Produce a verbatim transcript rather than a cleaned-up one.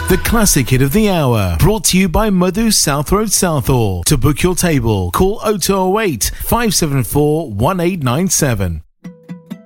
The classic hit of the hour, brought to you by Madhu South Road Southall. To book your table, call oh two oh eight, five seven four, one eight nine seven.